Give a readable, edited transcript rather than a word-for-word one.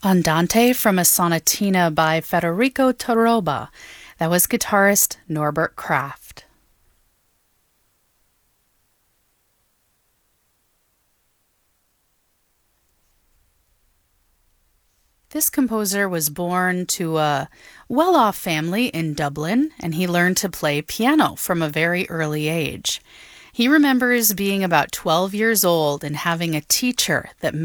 Andante from a sonatina by Federico Toroba. That was guitarist Norbert Kraft. This composer was born to a well-off family in Dublin, and he learned to play piano from a very early age. He remembers being about 12 years old and having a teacher that